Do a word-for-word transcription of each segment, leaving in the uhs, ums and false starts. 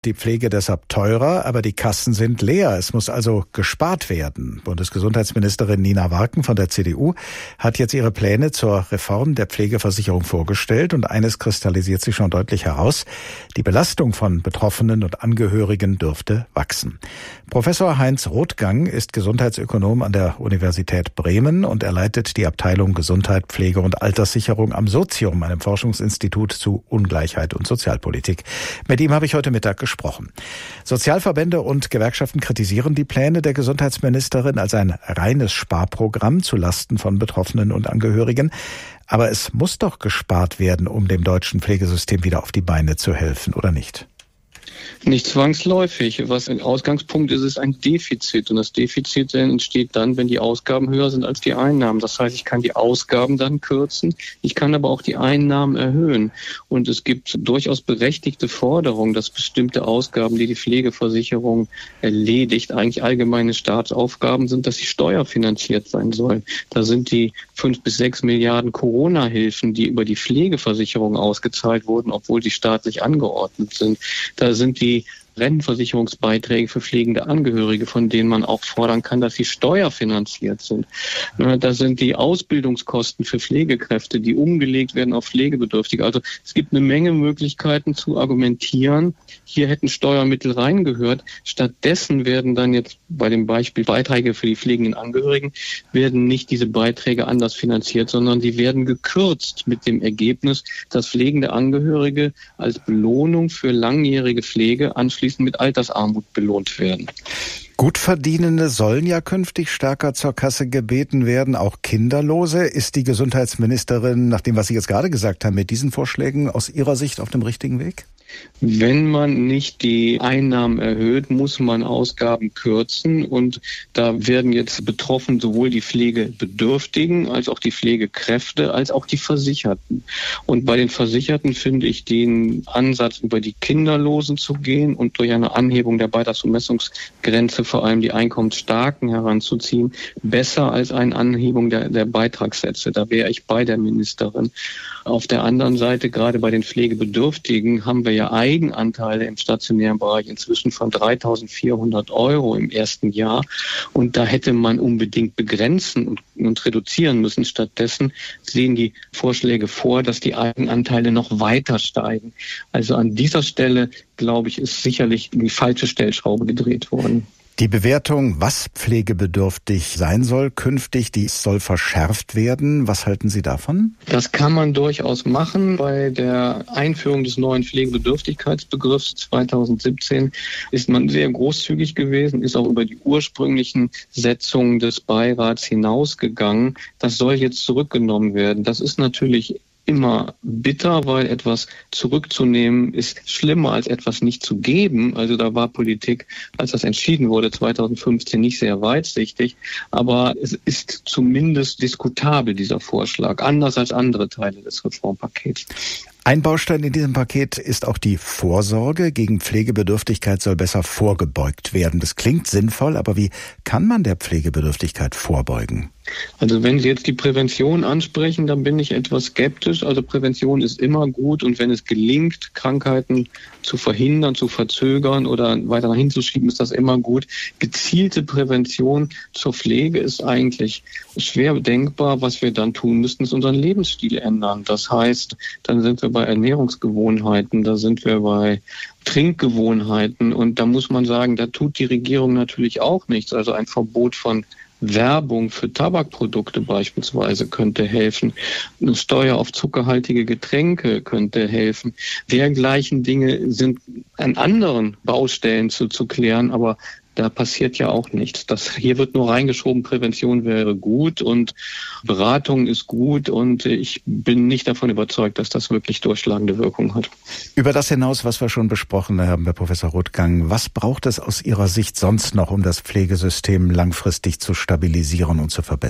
Die Pflege deshalb teurer, aber die Kassen sind leer. Es muss also gespart werden. Bundesgesundheitsministerin Nina Warken von der C D U hat jetzt ihre Pläne zur Reform der Pflegeversicherung vorgestellt. Und eines kristallisiert sich schon deutlich heraus: Die Belastung von Betroffenen und Angehörigen dürfte wachsen. Professor Heinz Rothgang ist Gesundheitsökonom an der Universität Bremen und er leitet die Abteilung Gesundheit, Pflege und Alterssicherung am Sozium, einem Forschungsinstitut zu Ungleichheit und Sozialpolitik. Mit ihm habe ich heute Mittag gesprochen. Gesprochen. Sozialverbände und Gewerkschaften kritisieren die Pläne der Gesundheitsministerin als ein reines Sparprogramm zu Lasten von Betroffenen und Angehörigen. Aber es muss doch gespart werden, um dem deutschen Pflegesystem wieder auf die Beine zu helfen, oder nicht? Nicht zwangsläufig. Was ein Ausgangspunkt ist, ist ein Defizit. Und das Defizit entsteht dann, wenn die Ausgaben höher sind als die Einnahmen. Das heißt, ich kann die Ausgaben dann kürzen, ich kann aber auch die Einnahmen erhöhen. Und es gibt durchaus berechtigte Forderungen, dass bestimmte Ausgaben, die die Pflegeversicherung erledigt, eigentlich allgemeine Staatsaufgaben sind, dass sie steuerfinanziert sein sollen. Da sind die fünf bis sechs Milliarden Corona-Hilfen, die über die Pflegeversicherung ausgezahlt wurden, obwohl sie staatlich angeordnet sind. Da sind die Rentenversicherungsbeiträge für pflegende Angehörige, von denen man auch fordern kann, dass sie steuerfinanziert sind. Da sind die Ausbildungskosten für Pflegekräfte, die umgelegt werden auf Pflegebedürftige. Also es gibt eine Menge Möglichkeiten zu argumentieren, hier hätten Steuermittel reingehört. Stattdessen werden dann jetzt bei dem Beispiel Beiträge für die pflegenden Angehörigen, werden nicht diese Beiträge anders finanziert, sondern die werden gekürzt mit dem Ergebnis, dass pflegende Angehörige als Belohnung für langjährige Pflege anschließend mit Altersarmut belohnt werden. Gutverdienende sollen ja künftig stärker zur Kasse gebeten werden, auch Kinderlose. Ist die Gesundheitsministerin, nach dem, was Sie jetzt gerade gesagt haben, mit diesen Vorschlägen aus Ihrer Sicht auf dem richtigen Weg? Wenn man nicht die Einnahmen erhöht, muss man Ausgaben kürzen. Und da werden jetzt betroffen sowohl die Pflegebedürftigen als auch die Pflegekräfte als auch die Versicherten. Und bei den Versicherten finde ich den Ansatz, über die Kinderlosen zu gehen und durch eine Anhebung der Beitragsbemessungsgrenze vor allem die Einkommensstarken heranzuziehen, besser als eine Anhebung der, der Beitragssätze. Da wäre ich bei der Ministerin. Auf der anderen Seite, gerade bei den Pflegebedürftigen, haben wir ja Eigenanteile im stationären Bereich inzwischen von dreitausendvierhundert Euro im ersten Jahr. Und da hätte man unbedingt begrenzen und, und reduzieren müssen. Stattdessen sehen die Vorschläge vor, dass die Eigenanteile noch weiter steigen. Also an dieser Stelle, glaube ich, ist sicherlich die falsche Stellschraube gedreht worden. Die Bewertung, was pflegebedürftig sein soll künftig, die soll verschärft werden. Was halten Sie davon? Das kann man durchaus machen. Bei der Einführung des neuen Pflegebedürftigkeitsbegriffs zweitausendsiebzehn ist man sehr großzügig gewesen, ist auch über die ursprünglichen Setzungen des Beirats hinausgegangen. Das soll jetzt zurückgenommen werden. Das ist natürlich immer bitter, weil etwas zurückzunehmen ist schlimmer als etwas nicht zu geben. Also da war Politik, als das entschieden wurde, zweitausendfünfzehn nicht sehr weitsichtig. Aber es ist zumindest diskutabel, dieser Vorschlag, anders als andere Teile des Reformpakets. Ein Baustein in diesem Paket ist auch die Vorsorge. Gegen Pflegebedürftigkeit soll besser vorgebeugt werden. Das klingt sinnvoll, aber wie kann man der Pflegebedürftigkeit vorbeugen? Also wenn Sie jetzt die Prävention ansprechen, dann bin ich etwas skeptisch. Also Prävention ist immer gut und wenn es gelingt, Krankheiten zu verhindern, zu verzögern oder weiter nach hinten zu schieben, ist das immer gut. Gezielte Prävention zur Pflege ist eigentlich schwer denkbar. Was wir dann tun müssten, ist unseren Lebensstil ändern. Das heißt, dann sind wir bei Ernährungsgewohnheiten, da sind wir bei Trinkgewohnheiten und da muss man sagen, da tut die Regierung natürlich auch nichts. Also ein Verbot von Werbung für Tabakprodukte beispielsweise könnte helfen. Eine Steuer auf zuckerhaltige Getränke könnte helfen. Dergleichen Dinge sind an anderen Baustellen zu, zu klären, aber da passiert ja auch nichts. Das, hier wird nur reingeschoben, Prävention wäre gut und Beratung ist gut und ich bin nicht davon überzeugt, dass das wirklich durchschlagende Wirkung hat. Über das hinaus, was wir schon besprochen haben, Herr Professor Rothgang, was braucht es aus Ihrer Sicht sonst noch, um das Pflegesystem langfristig zu stabilisieren und zu verbessern?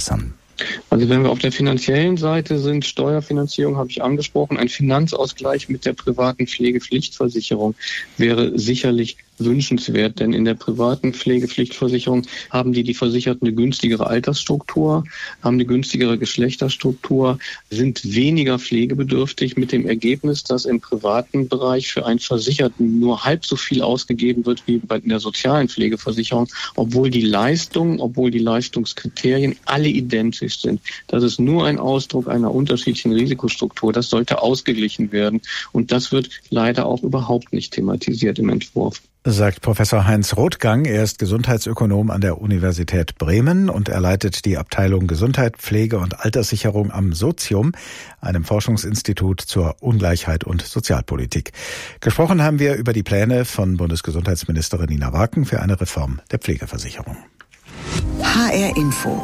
Also wenn wir auf der finanziellen Seite sind, Steuerfinanzierung habe ich angesprochen, ein Finanzausgleich mit der privaten Pflegepflichtversicherung wäre sicherlich wünschenswert, denn in der privaten Pflegepflichtversicherung haben die die Versicherten eine günstigere Altersstruktur, haben eine günstigere Geschlechterstruktur, sind weniger pflegebedürftig mit dem Ergebnis, dass im privaten Bereich für einen Versicherten nur halb so viel ausgegeben wird wie bei der sozialen Pflegeversicherung, obwohl die Leistungen, obwohl die Leistungskriterien alle identisch sind. Das ist nur ein Ausdruck einer unterschiedlichen Risikostruktur. Das sollte ausgeglichen werden und das wird leider auch überhaupt nicht thematisiert im Entwurf. Sagt Professor Heinz Rothgang. Er ist Gesundheitsökonom an der Universität Bremen und er leitet die Abteilung Gesundheit, Pflege und Alterssicherung am Sozium, einem Forschungsinstitut zur Ungleichheit und Sozialpolitik. Gesprochen haben wir über die Pläne von Bundesgesundheitsministerin Nina Warken für eine Reform der Pflegeversicherung. H R Info.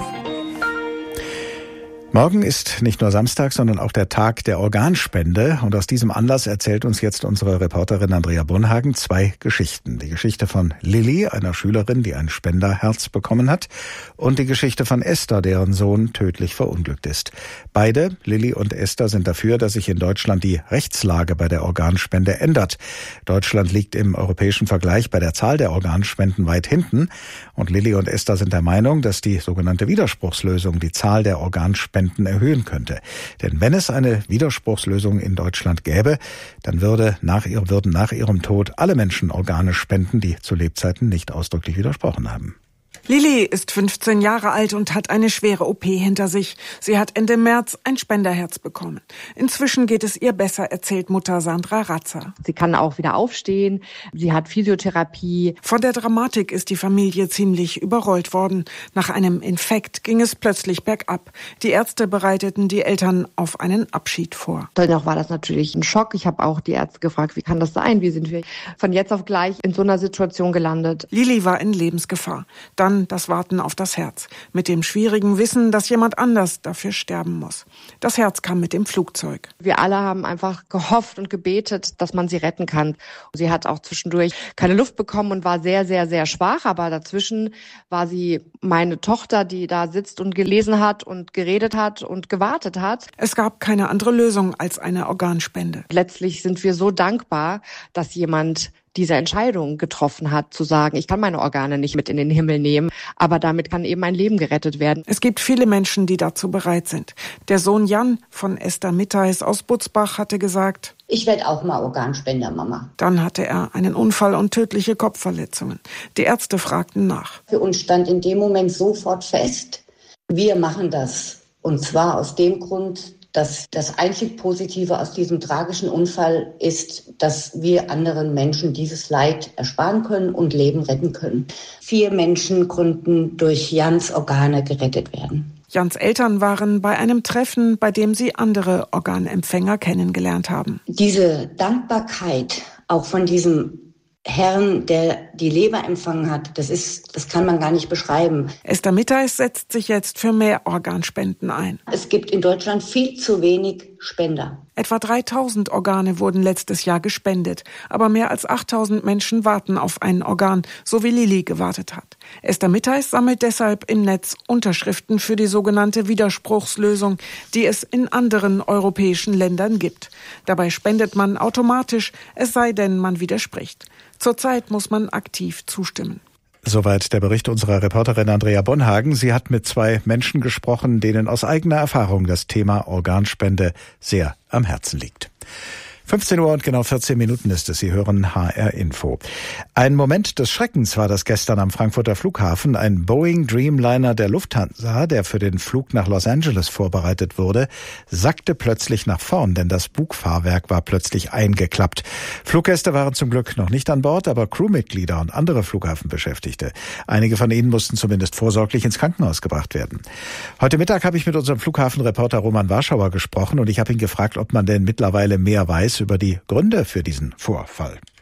Morgen ist nicht nur Samstag, sondern auch der Tag der Organspende. Und aus diesem Anlass erzählt uns jetzt unsere Reporterin Andrea Bonhagen zwei Geschichten. Die Geschichte von Lilly, einer Schülerin, die ein Spenderherz bekommen hat, und die Geschichte von Esther, deren Sohn tödlich verunglückt ist. Beide, Lilly und Esther, sind dafür, dass sich in Deutschland die Rechtslage bei der Organspende ändert. Deutschland liegt im europäischen Vergleich bei der Zahl der Organspenden weit hinten. Und Lilly und Esther sind der Meinung, dass die sogenannte Widerspruchslösung die Zahl der Organspenden erhöhen könnte. Denn wenn es eine Widerspruchslösung in Deutschland gäbe, dann würde nach ihr, würden nach ihrem Tod alle Menschen Organe spenden, die zu Lebzeiten nicht ausdrücklich widersprochen haben. Lilly ist fünfzehn Jahre alt und hat eine schwere O P hinter sich. Sie hat Ende März ein Spenderherz bekommen. Inzwischen geht es ihr besser, erzählt Mutter Sandra Ratzer. Sie kann auch wieder aufstehen. Sie hat Physiotherapie. Von der Dramatik ist die Familie ziemlich überrollt worden. Nach einem Infekt ging es plötzlich bergab. Die Ärzte bereiteten die Eltern auf einen Abschied vor. Dennoch war das natürlich ein Schock. Ich habe auch die Ärzte gefragt, wie kann das sein? Wie sind wir von jetzt auf gleich in so einer Situation gelandet? Lilly war in Lebensgefahr. Dann das Warten auf das Herz. Mit dem schwierigen Wissen, dass jemand anders dafür sterben muss. Das Herz kam mit dem Flugzeug. Wir alle haben einfach gehofft und gebetet, dass man sie retten kann. Sie hat auch zwischendurch keine Luft bekommen und war sehr, sehr, sehr schwach. Aber dazwischen war sie meine Tochter, die da sitzt und gelesen hat und geredet hat und gewartet hat. Es gab keine andere Lösung als eine Organspende. Letztlich sind wir so dankbar, dass jemand diese Entscheidung getroffen hat, zu sagen, ich kann meine Organe nicht mit in den Himmel nehmen, aber damit kann eben ein Leben gerettet werden. Es gibt viele Menschen, die dazu bereit sind. Der Sohn Jan von Esther Mitteis aus Butzbach hatte gesagt, ich werde auch mal Organspender, Mama. Dann hatte er einen Unfall und tödliche Kopfverletzungen. Die Ärzte fragten nach. Für uns stand in dem Moment sofort fest, wir machen das. Und zwar aus dem Grund, dass das einzig Positive aus diesem tragischen Unfall ist, dass wir anderen Menschen dieses Leid ersparen können und Leben retten können. Vier Menschen konnten durch Jans Organe gerettet werden. Jans Eltern waren bei einem Treffen, bei dem sie andere Organempfänger kennengelernt haben. Diese Dankbarkeit auch von diesem Herrn, der die Leber empfangen hat, das ist, das kann man gar nicht beschreiben. Esther Mitteis setzt sich jetzt für mehr Organspenden ein. Es gibt in Deutschland viel zu wenig Spender. Etwa dreitausend Organe wurden letztes Jahr gespendet, aber mehr als achttausend Menschen warten auf ein Organ, so wie Lilly gewartet hat. Esther Mitteis sammelt deshalb im Netz Unterschriften für die sogenannte Widerspruchslösung, die es in anderen europäischen Ländern gibt. Dabei spendet man automatisch, es sei denn, man widerspricht. Zurzeit muss man aktiv zustimmen. Soweit der Bericht unserer Reporterin Andrea Bonhagen. Sie hat mit zwei Menschen gesprochen, denen aus eigener Erfahrung das Thema Organspende sehr am Herzen liegt. fünfzehn Uhr und genau vierzehn Minuten ist es. Sie hören H R Info. Ein Moment des Schreckens war das gestern am Frankfurter Flughafen. Ein Boeing Dreamliner der Lufthansa, der für den Flug nach Los Angeles vorbereitet wurde, sackte plötzlich nach vorn, denn das Bugfahrwerk war plötzlich eingeklappt. Fluggäste waren zum Glück noch nicht an Bord, aber Crewmitglieder und andere Flughafenbeschäftigte. Einige von ihnen mussten zumindest vorsorglich ins Krankenhaus gebracht werden. Heute Mittag habe ich mit unserem Flughafenreporter Roman Warschauer gesprochen und ich habe ihn gefragt, ob man denn mittlerweile mehr weiß über die Gründe für diesen Vorfall.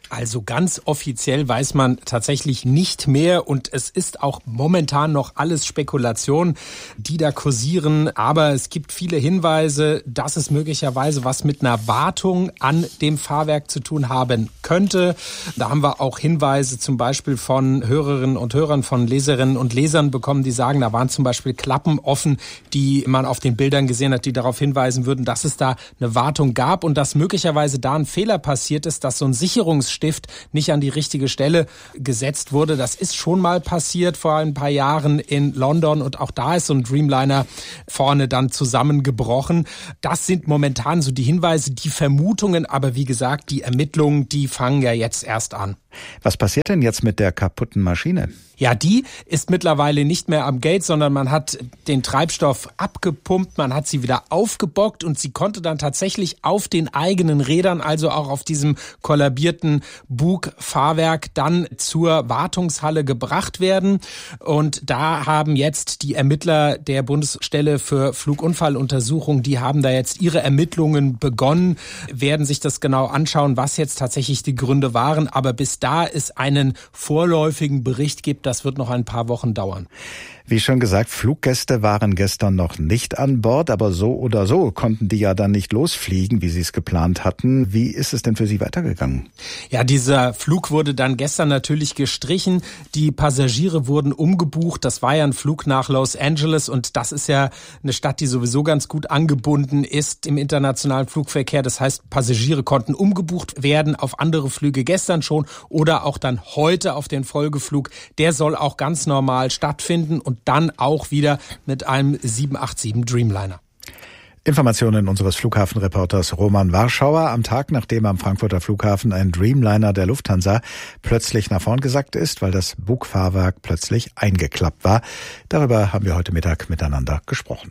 Also ganz offiziell weiß man tatsächlich nicht mehr und es ist auch momentan noch alles Spekulation, die da kursieren. Aber es gibt viele Hinweise, dass es möglicherweise was mit einer Wartung an dem Fahrwerk zu tun haben könnte. Da haben wir auch Hinweise zum Beispiel von Hörerinnen und Hörern, von Leserinnen und Lesern bekommen, die sagen, da waren zum Beispiel Klappen offen, die man auf den Bildern gesehen hat, die darauf hinweisen würden, dass es da eine Wartung gab und dass möglicherweise da ein Fehler passiert ist, dass so ein Sicherungsstift nicht an die richtige Stelle gesetzt wurde. Das ist schon mal passiert vor ein paar Jahren in London und auch da ist so ein Dreamliner vorne dann zusammengebrochen. Das sind momentan so die Hinweise, die Vermutungen, aber wie gesagt, die Ermittlungen, die fangen ja jetzt erst an. Was passiert denn jetzt mit der kaputten Maschine? Ja, die ist mittlerweile nicht mehr am Gate, sondern man hat den Treibstoff abgepumpt, man hat sie wieder aufgebockt und sie konnte dann tatsächlich auf den eigenen Rädern, also auch auf diesem kollabierten Bugfahrwerk, dann zur Wartungshalle gebracht werden. Und da haben jetzt die Ermittler der Bundesstelle für Flugunfalluntersuchung, die haben da jetzt ihre Ermittlungen begonnen, werden sich das genau anschauen, was jetzt tatsächlich die Gründe waren. Aber bis da es einen vorläufigen Bericht gibt, das wird noch ein paar Wochen dauern. Wie schon gesagt, Fluggäste waren gestern noch nicht an Bord, aber so oder so konnten die ja dann nicht losfliegen, wie sie es geplant hatten. Wie ist es denn für Sie weitergegangen? Ja, dieser Flug wurde dann gestern natürlich gestrichen. Die Passagiere wurden umgebucht. Das war ja ein Flug nach Los Angeles und das ist ja eine Stadt, die sowieso ganz gut angebunden ist im internationalen Flugverkehr. Das heißt, Passagiere konnten umgebucht werden auf andere Flüge gestern schon oder auch dann heute auf den Folgeflug. Der soll auch ganz normal stattfinden und dann auch wieder mit einem sieben acht sieben Dreamliner. Informationen unseres Flughafenreporters Roman Warschauer am Tag, nachdem am Frankfurter Flughafen ein Dreamliner der Lufthansa plötzlich nach vorn gesackt ist, weil das Bugfahrwerk plötzlich eingeklappt war. Darüber haben wir heute Mittag miteinander gesprochen.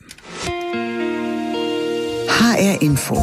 H R Info.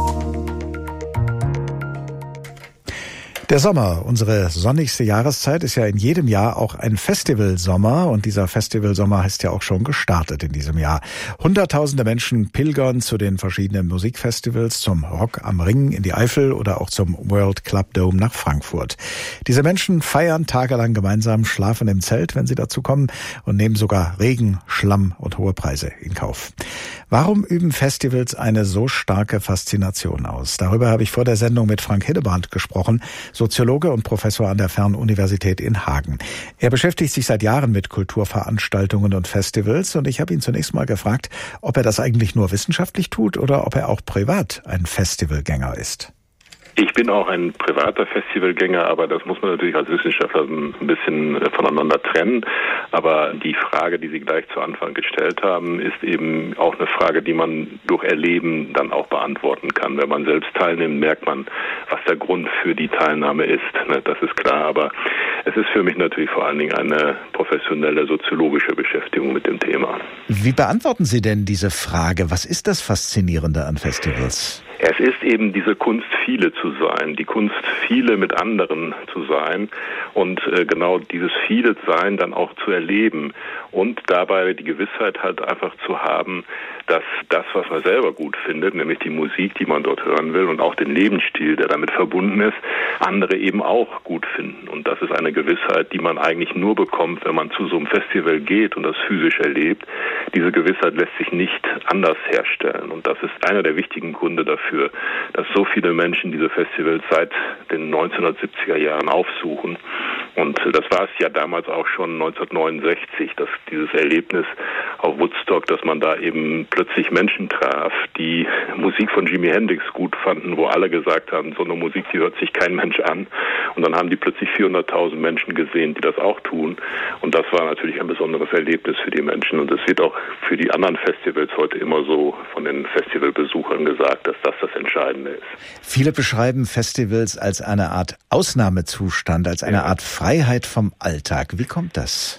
Der Sommer, unsere sonnigste Jahreszeit, ist ja in jedem Jahr auch ein Festivalsommer und dieser Festivalsommer ist ja auch schon gestartet in diesem Jahr. Hunderttausende Menschen pilgern zu den verschiedenen Musikfestivals, zum Rock am Ring in die Eifel oder auch zum World Club Dome nach Frankfurt. Diese Menschen feiern tagelang gemeinsam, schlafen im Zelt, wenn sie dazu kommen und nehmen sogar Regen, Schlamm und hohe Preise in Kauf. Warum üben Festivals eine so starke Faszination aus? Darüber habe ich vor der Sendung mit Frank Hillebrand gesprochen, Soziologe und Professor an der Fernuniversität in Hagen. Er beschäftigt sich seit Jahren mit Kulturveranstaltungen und Festivals und ich habe ihn zunächst mal gefragt, ob er das eigentlich nur wissenschaftlich tut oder ob er auch privat ein Festivalgänger ist. Ich bin auch ein privater Festivalgänger, aber das muss man natürlich als Wissenschaftler ein bisschen voneinander trennen. Aber die Frage, die Sie gleich zu Anfang gestellt haben, ist eben auch eine Frage, die man durch Erleben dann auch beantworten kann. Wenn man selbst teilnimmt, merkt man, was der Grund für die Teilnahme ist. Das ist klar, aber es ist für mich natürlich vor allen Dingen eine professionelle soziologische Beschäftigung mit dem Thema. Wie beantworten Sie denn diese Frage? Was ist das Faszinierende an Festivals? Es ist eben diese Kunst, viele zu sein, die Kunst, viele mit anderen zu sein und äh, genau dieses viele Sein dann auch zu erleben und dabei die Gewissheit halt einfach zu haben, dass das, was man selber gut findet, nämlich die Musik, die man dort hören will und auch den Lebensstil, der damit verbunden ist, andere eben auch gut finden. Und das ist eine Gewissheit, die man eigentlich nur bekommt, wenn man zu so einem Festival geht und das physisch erlebt. Diese Gewissheit lässt sich nicht anders herstellen. Und das ist einer der wichtigen Gründe dafür, dass so viele Menschen diese Festivals seit den neunzehnhundertsiebziger Jahren aufsuchen. Und das war es ja damals auch schon neunzehnhundertneunundsechzig, dass dieses Erlebnis auf Woodstock, dass man da eben plötzlich Menschen traf, die Musik von Jimi Hendrix gut fanden, wo alle gesagt haben, so eine Musik, die hört sich kein Mensch an. Und dann haben die plötzlich vierhunderttausend Menschen gesehen, die das auch tun. Und das war natürlich ein besonderes Erlebnis für die Menschen. Und es wird auch für die anderen Festivals heute immer so von den Festivalbesuchern gesagt, dass das das Entscheidende ist. Viele beschreiben Festivals als eine Art Ausnahmezustand, als eine Art Freiheit vom Alltag. Wie kommt das?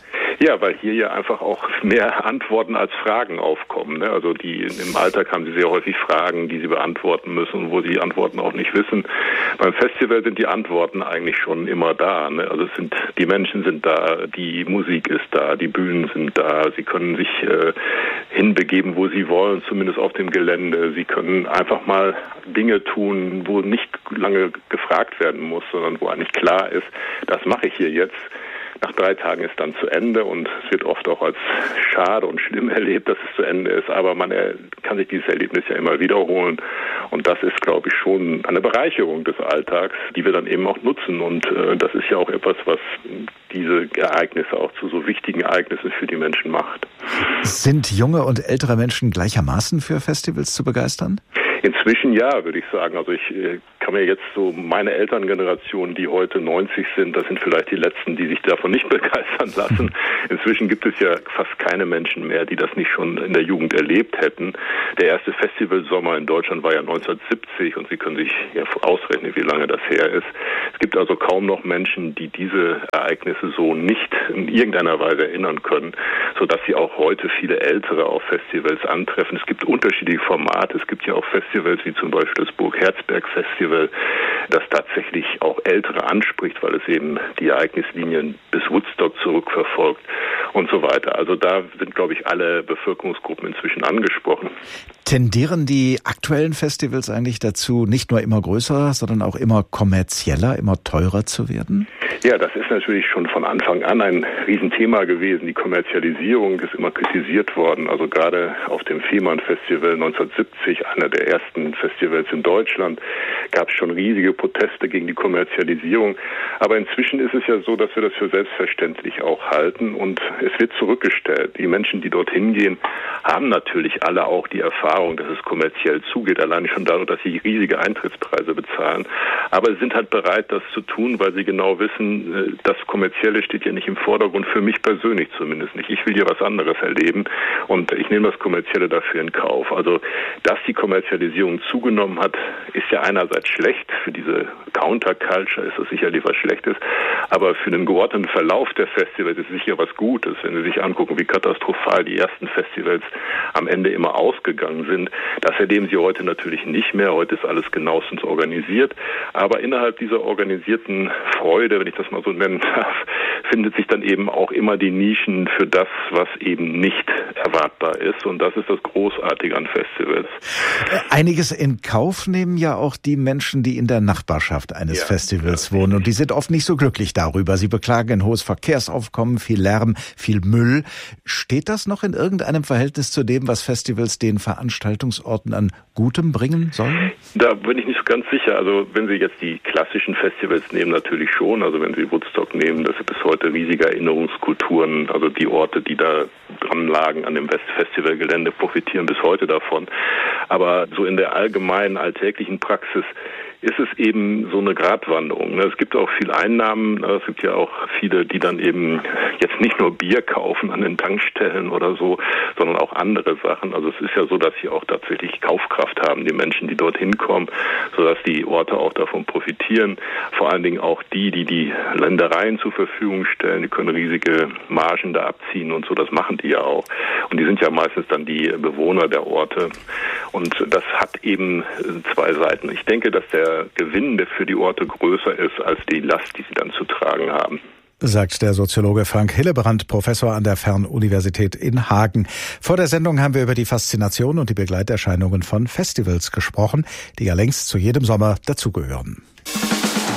Ja, weil hier ja einfach auch mehr Antworten als Fragen aufkommen. Ne? Also die im Alltag haben sie sehr häufig Fragen, die sie beantworten müssen, wo sie die Antworten auch nicht wissen. Beim Festival sind die Antworten eigentlich schon immer da. Ne? Also es sind die Menschen sind da, die Musik ist da, die Bühnen sind da. Sie können sich äh, hinbegeben, wo sie wollen, zumindest auf dem Gelände. Sie können einfach mal Dinge tun, wo nicht lange gefragt werden muss, sondern wo eigentlich klar ist, das mache ich hier jetzt. Nach drei Tagen ist dann zu Ende und es wird oft auch als schade und schlimm erlebt, dass es zu Ende ist. Aber man kann sich dieses Erlebnis ja immer wiederholen. Und das ist, glaube ich, schon eine Bereicherung des Alltags, die wir dann eben auch nutzen. Und äh, das ist ja auch etwas, was diese Ereignisse auch zu so wichtigen Ereignissen für die Menschen macht. Sind junge und ältere Menschen gleichermaßen für Festivals zu begeistern? Inzwischen ja, würde ich sagen. Also ich äh, kann mir jetzt so meine Elterngeneration, die heute neunzig sind, das sind vielleicht die letzten, die sich davon nicht begeistern lassen. Inzwischen gibt es ja fast keine Menschen mehr, die das nicht schon in der Jugend erlebt hätten. Der erste Festivalsommer in Deutschland war ja neunzehnhundertsiebzig und Sie können sich ja ausrechnen, wie lange das her ist. Es gibt also kaum noch Menschen, die diese Ereignisse so nicht in irgendeiner Weise erinnern können, sodass sie auch heute viele Ältere auf Festivals antreffen. Es gibt unterschiedliche Formate. Es gibt ja auch Festivals, wie zum Beispiel das Burg-Herzberg-Festival, das tatsächlich auch Ältere anspricht, weil es eben die Ereignislinien bis Woodstock zurückverfolgt und so weiter. Also da sind, glaube ich, alle Bevölkerungsgruppen inzwischen angesprochen. Tendieren die aktuellen Festivals eigentlich dazu, nicht nur immer größer, sondern auch immer kommerzieller, immer teurer zu werden? Ja, das ist natürlich schon von Anfang an ein Riesenthema gewesen. Die Kommerzialisierung ist immer kritisiert worden. Also gerade auf dem Fehmarn-Festival neunzehnhundertsiebzig, einer der ersten Festivals in Deutschland, gab es schon riesige Proteste gegen die Kommerzialisierung. Aber inzwischen ist es ja so, dass wir das für selbstverständlich auch halten und es wird zurückgestellt. Die Menschen, die dorthin gehen, haben natürlich alle auch die Erfahrung, dass es kommerziell zugeht, allein schon dadurch, dass sie riesige Eintrittspreise bezahlen. Aber sie sind halt bereit, das zu tun, weil sie genau wissen, das Kommerzielle steht ja nicht im Vordergrund, für mich persönlich zumindest nicht. Ich will ja was anderes erleben und ich nehme das Kommerzielle dafür in Kauf. Also, dass die Kommerzialisierung zugenommen hat, ist ja einerseits schlecht. Für diese Counterculture ist das sicherlich was Schlechtes, aber für den geordneten Verlauf der Festivals ist es sicher was Gutes. Wenn Sie sich angucken, wie katastrophal die ersten Festivals am Ende immer ausgegangen sind, das erleben Sie heute natürlich nicht mehr. Heute ist alles genauestens organisiert, aber innerhalb dieser organisierten Freude, wenn ich das mal so nennen darf, findet sich dann eben auch immer die Nischen für das, was eben nicht erwartbar ist. Und das ist das Großartige an Festivals. Einiges in Kauf nehmen ja auch die Menschen, die in der Nachbarschaft eines ja, Festivals ja, wohnen. Und die sind oft nicht so glücklich darüber. Sie beklagen ein hohes Verkehrsaufkommen, viel Lärm, viel Müll. Steht das noch in irgendeinem Verhältnis zu dem, was Festivals den Veranstaltungsorten an Gutem bringen sollen? Da bin ich nicht so ganz sicher. Also wenn Sie jetzt die klassischen Festivals nehmen, natürlich schon. Also wenn Sie Woodstock nehmen, das sind bis heute riesige Erinnerungskulturen. Also die Orte, die da dran lagen an dem Festivalgelände, profitieren bis heute davon. Aber so in der allgemeinen alltäglichen Praxis ist es eben so eine Gratwanderung. Es gibt auch viel Einnahmen, es gibt ja auch viele, die dann eben jetzt nicht nur Bier kaufen an den Tankstellen oder so, sondern auch andere Sachen. Also es ist ja so, dass sie auch tatsächlich Kaufkraft haben, die Menschen, die dorthin kommen, sodass die Orte auch davon profitieren. Vor allen Dingen auch die, die die Ländereien zur Verfügung stellen, die können riesige Margen da abziehen und so, das machen die ja auch. Und die sind ja meistens dann die Bewohner der Orte. Und das hat eben zwei Seiten. Ich denke, dass der Gewinn, der für die Orte größer ist als die Last, die sie dann zu tragen haben. Sagt der Soziologe Frank Hillebrand, Professor an der Fernuniversität in Hagen. Vor der Sendung haben wir über die Faszination und die Begleiterscheinungen von Festivals gesprochen, die ja längst zu jedem Sommer dazugehören.